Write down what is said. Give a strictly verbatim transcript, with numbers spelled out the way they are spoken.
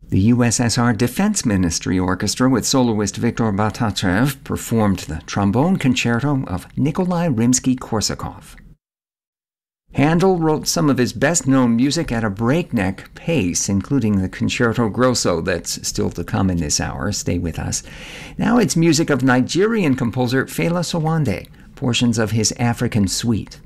The U S S R Defense Ministry Orchestra with soloist Viktor Batachev performed the trombone concerto of Nikolai Rimsky-Korsakov. Handel wrote some of his best-known music at a breakneck pace, including the Concerto Grosso that's still to come in this hour. Stay with us. Now it's music of Nigerian composer Fela Sowande, portions of his African Suite.